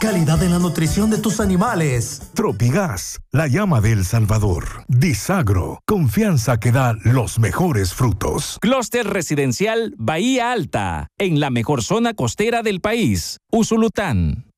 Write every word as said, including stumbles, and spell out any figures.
calidad en la nutrición de tus animales. Tropigas, la llama de El Salvador. Disagro, confianza que da los mejores frutos. Clúster Residencial Bahía Alta, en la mejor zona costera del país, Usulután.